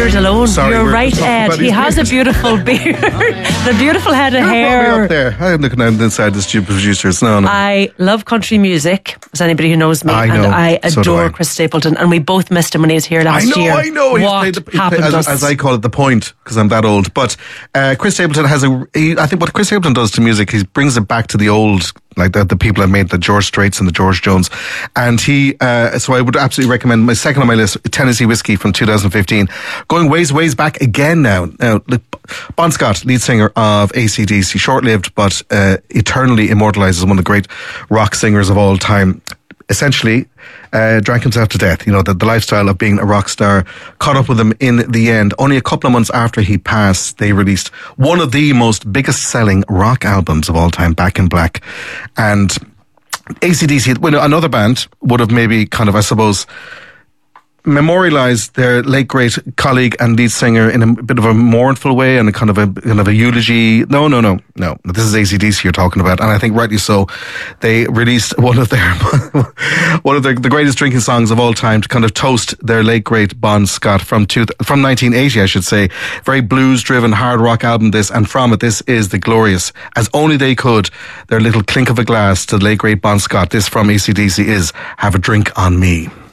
beard alone. Sorry, You're we're right, talking Ed. about He his has a beard. beautiful beard. The beautiful head of You're probably hair. up there. I'm looking at inside the stupid producers. No. I love country music, as anybody who knows me, I know. and I So do adore I. Chris Stapleton, and we both missed him when he was here last year. I know. He's What played he happened played, to us? as I call it, the point, because I'm that old. But Chris Stapleton has I think what Chris Stapleton does to music, he brings it back to the old, like the people that made the George Straits and the George Jones. And so I would absolutely recommend my second on my list, Tennessee Whiskey from 2015. Going ways back again now. Look, Bon Scott, lead singer of AC/DC, short-lived but eternally immortalised as one of the great rock singers of all time. Essentially, drank himself to death. You know, the lifestyle of being a rock star caught up with him in the end. Only a couple of months after he passed, they released one of the most biggest selling rock albums of all time, Back in Black. And AC/DC, well, another band would have maybe kind of, I suppose, memorialised their late great colleague and lead singer in a bit of a mournful way and a kind of a eulogy. No. This is AC/DC you're talking about, and I think rightly so. They released one of the greatest drinking songs of all time to kind of toast their late great Bon Scott from 1980, I should say. Very blues driven hard rock album this, and from it this is the glorious As Only They Could. Their little clink of a glass to the late great Bon Scott. This from AC/DC is Have a Drink on Me.